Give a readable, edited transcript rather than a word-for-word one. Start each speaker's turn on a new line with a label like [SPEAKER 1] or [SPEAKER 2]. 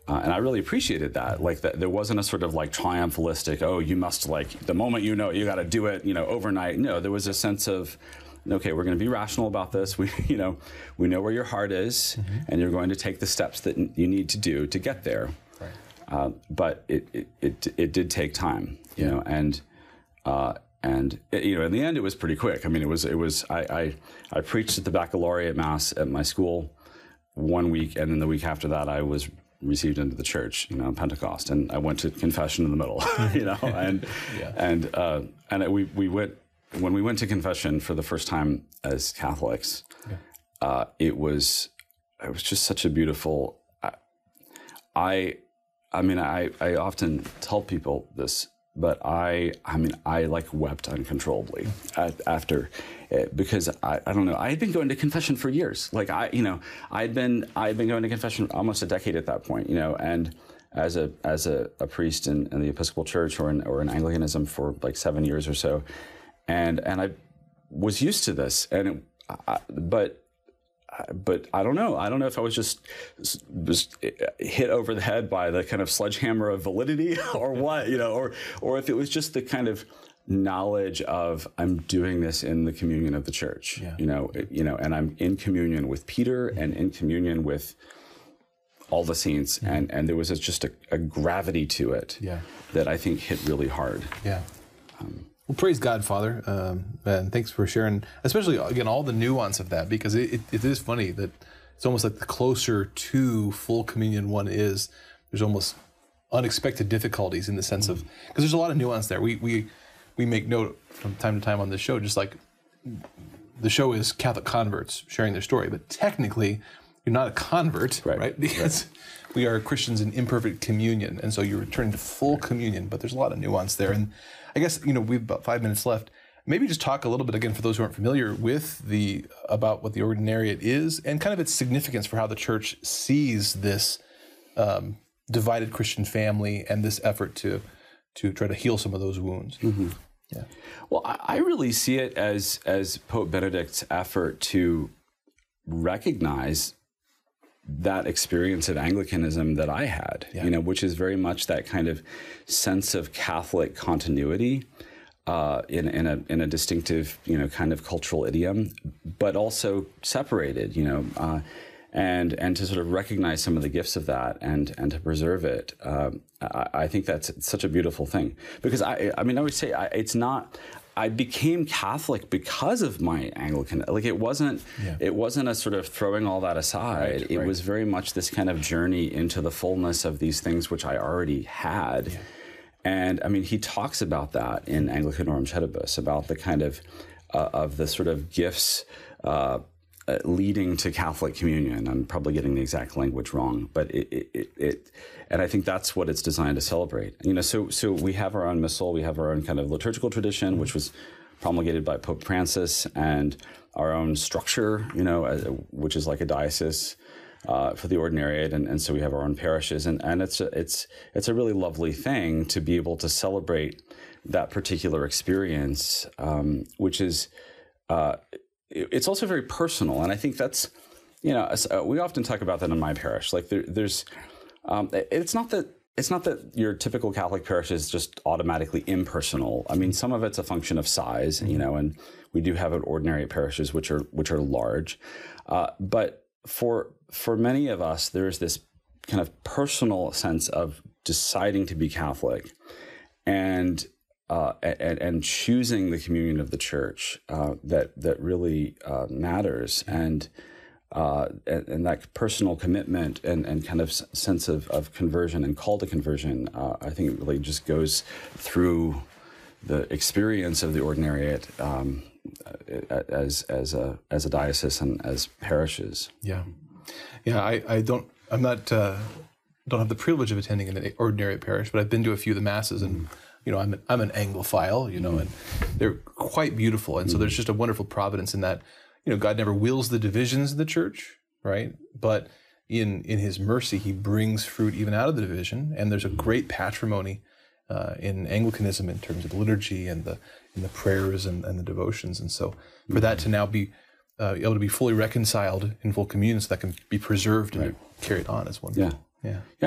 [SPEAKER 1] And I really appreciated that. Like that, there wasn't a sort of like triumphalistic, oh, you must like the moment you know, you got to do it, overnight. No, there was a sense of, okay, we're going to be rational about this. We know where your heart is, and you're going to take the steps that you need to do to get there. Right. But it did take time, and in the end, it was pretty quick. I mean, it was. I preached at the baccalaureate mass at my school 1 week, and then the week after that, I was received into the church, Pentecost, and I went to confession in the middle, and we went when we went to confession for the first time as Catholics. It was just such a beautiful. I often tell people this, but I like wept uncontrollably after it, because I don't know, I had been going to confession for years. Like I had been going to confession almost a decade at that point, and as a priest in the Episcopal Church or in Anglicanism for like 7 years or so, and I was used to this, but I don't know. I don't know if I was just hit over the head by the kind of sledgehammer of validity or what, or if it was just the kind of knowledge of I'm doing this in the communion of the church, and I'm in communion with Peter and in communion with all the saints, and there was just a gravity to it that I think hit really hard.
[SPEAKER 2] Yeah. Well, praise God, Father, and thanks for sharing, especially, again, all the nuance of that, because it is funny that it's almost like the closer to full communion one is, there's almost unexpected difficulties in the sense of, because there's a lot of nuance there. We make note from time to time on this show, just like the show is Catholic converts sharing their story, but technically you're not a convert, right? Because we are Christians in imperfect communion, and so you're returning to full communion, but there's a lot of nuance there. And I guess, we've about 5 minutes left. Maybe just talk a little bit, again, for those who aren't familiar with about what the Ordinariate is and kind of its significance for how the church sees this divided Christian family and this effort to try to heal some of those wounds. Mm-hmm. Yeah.
[SPEAKER 1] Well, I really see it as Pope Benedict's effort to recognize that experience of Anglicanism that I had, which is very much that kind of sense of Catholic continuity in a distinctive, kind of cultural idiom, but also separated, and to sort of recognize some of the gifts of that and to preserve it. I think that's such a beautiful thing, because I always say it's not. I became Catholic because of my Anglican. Like it wasn't a sort of throwing all that aside. It was very much this kind of journey into the fullness of these things which I already had. Yeah. And he talks about that in Anglicanorum Cedibus, about the kind of the sort of gifts leading to Catholic communion. I'm probably getting the exact language wrong, but and I think that's what it's designed to celebrate. So we have our own missal, we have our own kind of liturgical tradition, which was promulgated by Pope Francis, and our own structure, which is like a diocese for the Ordinariate, and so we have our own parishes, and it's a really lovely thing to be able to celebrate that particular experience, which is. It's also very personal, and I think that's, we often talk about that in my parish. Like there's, it's not that your typical Catholic parish is just automatically impersonal. Some of it's a function of size, and we do have Ordinariate parishes which are large, but for many of us, there's this kind of personal sense of deciding to be Catholic, and choosing the communion of the church that really matters, and that personal commitment and kind of sense of conversion and call to conversion, I think it really just goes through the experience of the Ordinariate as a diocese and as parishes.
[SPEAKER 2] Yeah. I don't have the privilege of attending an Ordinariate parish, but I've been to a few of the masses, and I'm an Anglophile, and they're quite beautiful. And so there's just a wonderful providence in that, God never wills the divisions in the church, right? But in his mercy, he brings fruit even out of the division. And there's a great patrimony in Anglicanism in terms of the liturgy and the prayers and the devotions. And so for that to now be able to be fully reconciled in full communion, so that can be preserved and carried on is wonderful.
[SPEAKER 1] Yeah.